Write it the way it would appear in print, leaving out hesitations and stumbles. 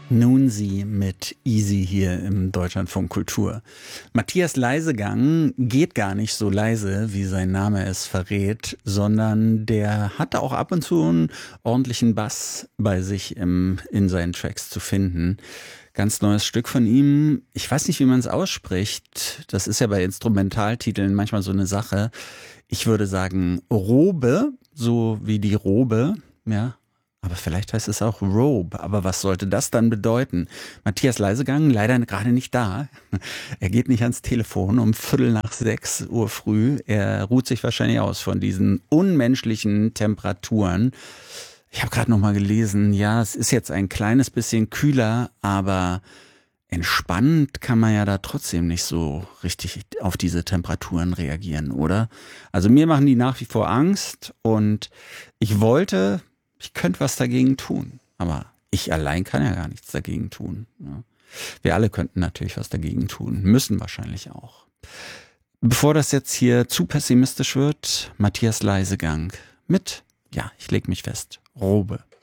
Nun sie mit Easy hier im Deutschlandfunk Kultur. Matthias Leisegang geht gar nicht so leise, wie sein Name es verrät, sondern der hat auch ab und zu einen ordentlichen Bass bei sich in seinen Tracks zu finden. Ganz neues Stück von ihm. Ich weiß nicht, wie man es ausspricht. Das ist ja bei Instrumentaltiteln manchmal so eine Sache. Ich würde sagen Robe, so wie die Robe, ja. Aber vielleicht heißt es auch Robe. Aber was sollte das dann bedeuten? Matthias Leisegang, leider gerade nicht da. Er geht nicht ans Telefon um 5:45 früh. Er ruht sich wahrscheinlich aus von diesen unmenschlichen Temperaturen. Ich habe gerade noch mal gelesen, ja, es ist jetzt ein kleines bisschen kühler, aber entspannt kann man ja da trotzdem nicht so richtig auf diese Temperaturen reagieren, oder? Also mir machen die nach wie vor Angst und ich könnte was dagegen tun, aber ich allein kann ja gar nichts dagegen tun. Ja. Wir alle könnten natürlich was dagegen tun, müssen wahrscheinlich auch. Bevor das jetzt hier zu pessimistisch wird, Matthias Leisegang mit, ja, ich leg mich fest, Robe.